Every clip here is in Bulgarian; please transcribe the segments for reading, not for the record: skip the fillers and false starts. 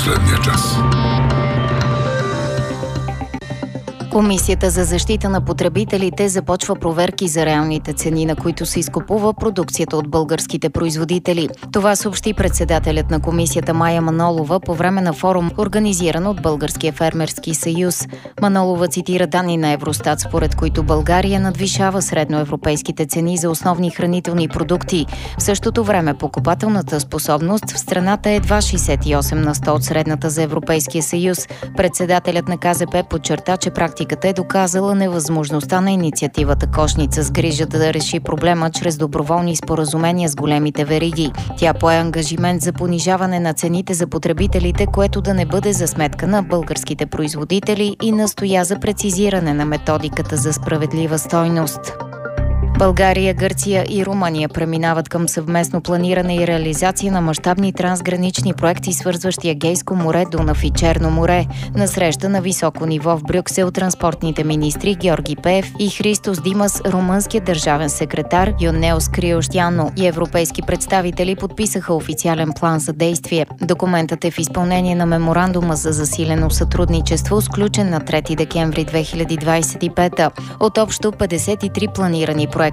последния час. Комисията за защита на потребителите започва проверки за реалните цени, на които се изкупува продукцията от българските производители. Това съобщи председателят на комисията Мая Манолова по време на форум, организиран от Българския фермерски съюз. Манолова цитира данни на Евростат, според които България надвишава средноевропейските цени за основни хранителни продукти. В същото време покупателната способност в страната е едва 68% от средната за Европейския съюз. Председателят на КЗП подчерта, че практиката е доказала невъзможността на инициативата Кошница с грижа да реши проблема чрез доброволни споразумения с големите вериги. Тя пое ангажимент за понижаване на цените за потребителите, което да не бъде за сметка на българските производители, и настоя за прецизиране на методиката за справедлива стойност. България, Гърция и Румъния преминават към съвместно планиране и реализация на мащабни трансгранични проекти, свързващи Егейско море, Дунав и Черно море. На среща на високо ниво в Брюксел транспортните министри Георги Пеев и Христос Димас, румънският държавен секретар Йонеос Криощяно и европейски представители подписаха официален план за действие. Документът е в изпълнение на меморандума за засилено сътрудничество, сключен на 3 декември 2025. От общо 53 планирани проекта,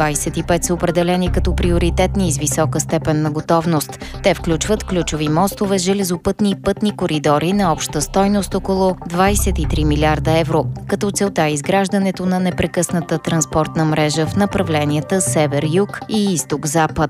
25 са определени като приоритетни и с висока степен на готовност. Те включват ключови мостове, железопътни и пътни коридори на обща стойност около 23 милиарда евро, като целта е изграждането на непрекъсната транспортна мрежа в направленията север-юг и изток-запад.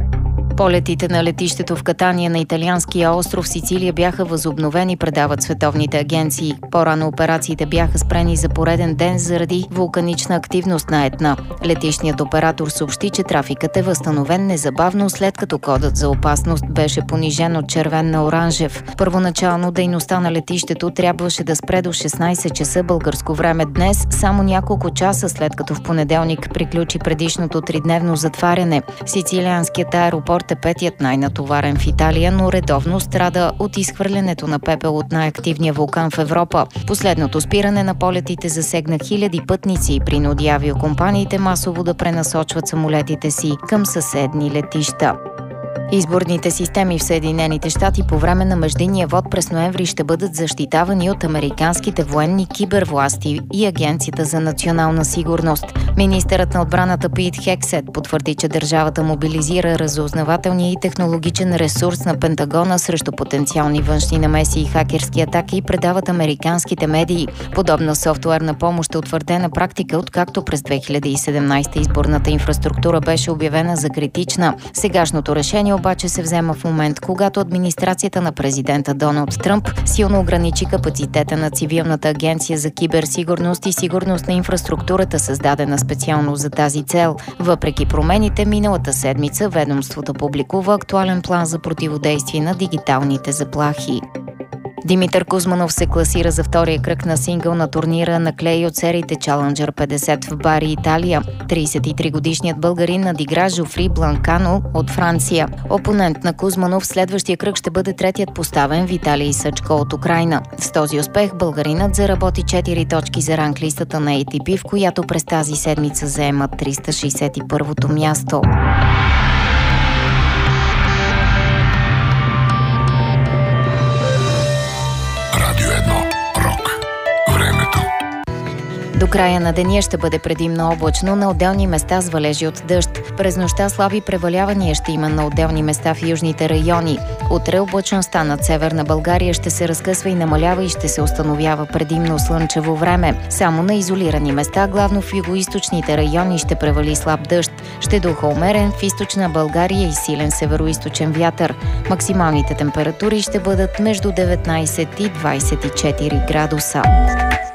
Полетите на летището в Катания на италианския остров Сицилия бяха възобновени, предават световните агенции. По-рано операциите бяха спрени за пореден ден заради вулканична активност на Етна. Летищният оператор съобщи, че трафикът е възстановен незабавно, след като кодът за опасност беше понижен от червен на оранжев. Първоначално дейността на летището трябваше да спре до 16 часа българско време днес, само няколко часа след като в понеделник приключи предишното 3-дневно затваряне. Сицилианският аеропорт е петият най-натоварен в Италия, но редовно страда от изхвърлянето на пепел от най-активния вулкан в Европа. Последното спиране на полетите засегна хиляди пътници и принуди авиокомпаниите масово да пренасочват самолетите си към съседни летища. Изборните системи в Съединените щати по време на междинния вод през ноември ще бъдат защитавани от американските военни кибервласти и Агенцията за национална сигурност. Министърът на отбраната Пит Хексет потвърди, че държавата мобилизира разузнавателния и технологичен ресурс на Пентагона срещу потенциални външни намеси и хакерски атаки, предават американските медии. Подобна софтуерна помощ е утвърдена практика, откакто през 2017 изборната инфраструктура беше обявена за критична. Сегашното решение обаче се взема в момент, когато администрацията на президента Доналд Тръмп силно ограничи капацитета на цивилната агенция за киберсигурност и сигурност на инфраструктурата, създадена специално за тази цел. Въпреки промените, миналата седмица ведомството публикува актуален план за противодействие на дигиталните заплахи. Димитър Кузманов се класира за втория кръг на сингъл на турнира на клей от сериите Challenger 50 в Бари, Италия. 33-годишният българин надигра Жофри Бланкано от Франция. Опонент на Кузманов в следващия кръг ще бъде третият поставен Виталий Сачко от Украйна. С този успех българинът заработи 4 точки за ранглистата на ATP, в която през тази седмица заема 361-то място. До края на деня ще бъде предимно облачно, на отделни места с валежи от дъжд. През нощта слаби превалявания ще има на отделни места в южните райони. Утре облачността над северна България ще се разкъсва и намалява и ще се установява предимно слънчево време. Само на изолирани места, главно в югоизточните райони, ще превали слаб дъжд. Ще духа умерен в източна България и силен североизточен вятър. Максималните температури ще бъдат между 19 и 24 градуса.